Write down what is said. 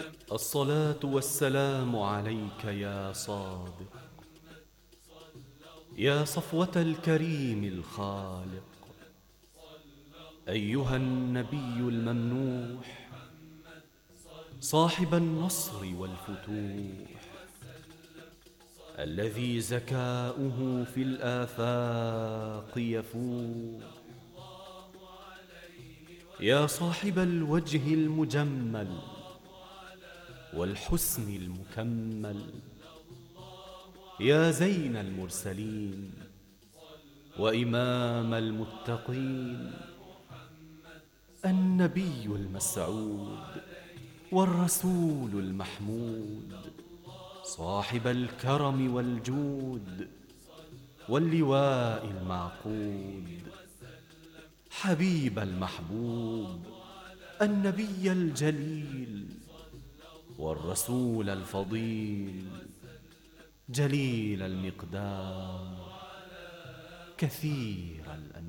الصلاة والسلام عليك يا صادق، يا صفوة الكريم الخالق، أيها النبي الممنوح، صاحب النصر والفتوح، الذي زكاؤه في الآفاق يفوح، يا صاحب الوجه المجمل والحسن المكمل، يا زين المرسلين وإمام المتقين، النبي المسعود والرسول المحمود، صاحب الكرم والجود واللواء المعقود، حبيب المحبوب، النبي الجليل والرسول الفضيل، جليل المقدار كثير الأنوار.